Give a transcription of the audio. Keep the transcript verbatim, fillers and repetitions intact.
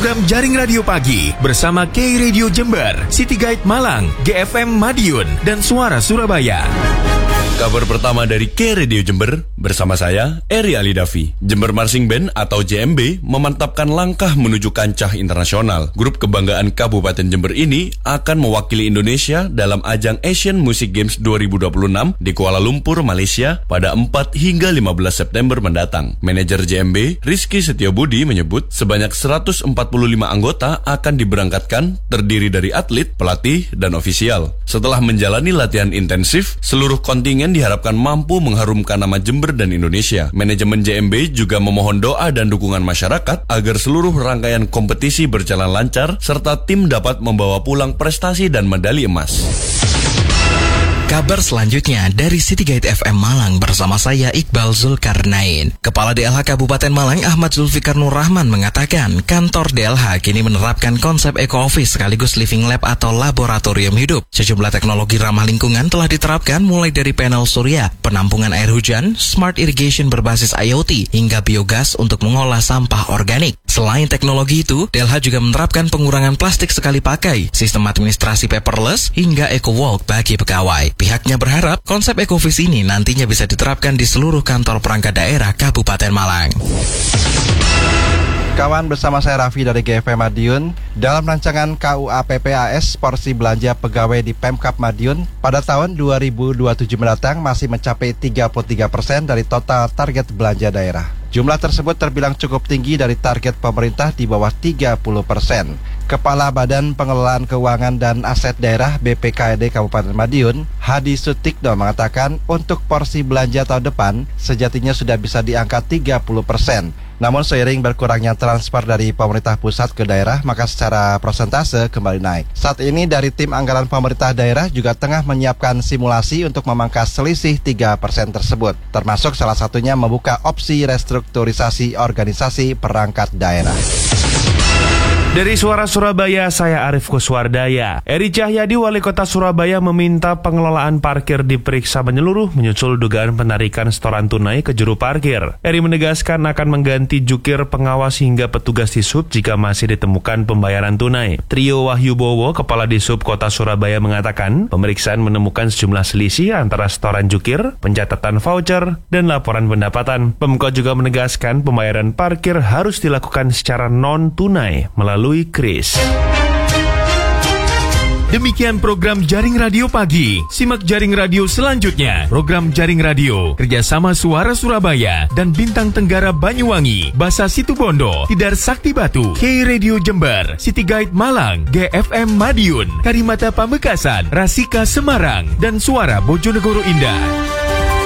program Jaring Radio Pagi bersama K Radio Jember, City Guide Malang, G F M Madiun, dan Suara Surabaya. Kabar pertama dari K Radio Jember bersama saya, Eri Alidavi. Jember Marching Band atau J M B memantapkan langkah menuju kancah internasional. Grup kebanggaan Kabupaten Jember ini akan mewakili Indonesia dalam ajang Asian Music Games dua ribu dua puluh enam di Kuala Lumpur, Malaysia pada empat hingga lima belas September mendatang. Manajer J M B, Rizky Setiobudi menyebut sebanyak seratus empat puluh lima anggota akan diberangkatkan terdiri dari atlet, pelatih, dan ofisial. Setelah menjalani latihan intensif, seluruh kontingen diharapkan mampu mengharumkan nama Jember dan Indonesia. Manajemen J M B juga memohon doa dan dukungan masyarakat agar seluruh rangkaian kompetisi berjalan lancar serta tim dapat membawa pulang prestasi dan medali emas. Kabar selanjutnya dari City Guide F M Malang bersama saya Iqbal Zulkarnain. Kepala D L H Kabupaten Malang Ahmad Zulfikar Nur Rahman mengatakan kantor D L H kini menerapkan konsep Eco Office sekaligus Living Lab atau laboratorium hidup. Sejumlah teknologi ramah lingkungan telah diterapkan mulai dari panel surya, penampungan air hujan, smart irrigation berbasis I O T, hingga biogas untuk mengolah sampah organik. Selain teknologi itu, D L H juga menerapkan pengurangan plastik sekali pakai, sistem administrasi paperless, hingga Eco Walk bagi pegawai. Pihaknya berharap konsep Eco Office ini nantinya bisa diterapkan di seluruh kantor perangkat daerah Kabupaten Malang. Kawan, bersama saya Raffi dari G F M Madiun. Dalam rancangan K U A P P A S, porsi belanja pegawai di Pemkab Madiun pada tahun dua ribu dua puluh tujuh mendatang masih mencapai tiga puluh tiga persen dari total target belanja daerah. Jumlah tersebut terbilang cukup tinggi dari target pemerintah di bawah tiga puluh persen. Kepala Badan Pengelolaan Keuangan dan Aset Daerah B P K D Kabupaten Madiun, Hadi Sutikno mengatakan untuk porsi belanja tahun depan sejatinya sudah bisa di angka tiga puluh persen. Namun seiring berkurangnya transfer dari pemerintah pusat ke daerah, maka secara persentase kembali naik. Saat ini dari tim anggaran pemerintah daerah juga tengah menyiapkan simulasi untuk memangkas selisih tiga persen tersebut, termasuk salah satunya membuka opsi restrukturisasi organisasi perangkat daerah. Dari Suara Surabaya, saya Arif Kuswardaya. Eri Cahyadi, Wali Kota Surabaya, meminta pengelolaan parkir diperiksa menyeluruh menyusul dugaan penarikan setoran tunai ke juru parkir. Eri menegaskan akan mengganti jukir pengawas hingga petugas Disub jika masih ditemukan pembayaran tunai. Trio Wahyu Bowo, Kepala Disub Kota Surabaya, mengatakan pemeriksaan menemukan sejumlah selisih antara setoran jukir, pencatatan voucher, dan laporan pendapatan. Pemkot juga menegaskan pembayaran parkir harus dilakukan secara non-tunai melalui Melalui kris. Demikian program Jaring Radio Pagi. Simak Jaring Radio selanjutnya. Program Jaring Radio kerjasama Suara Surabaya dan Bintang Tenggara Banyuwangi, Basa Situbondo, Tidar Sakti Batu, K Radio Jember, City Guide Malang, G F M Madiun, Karimata Pamekasan, Rasika Semarang, dan Suara Bojonegoro Indah.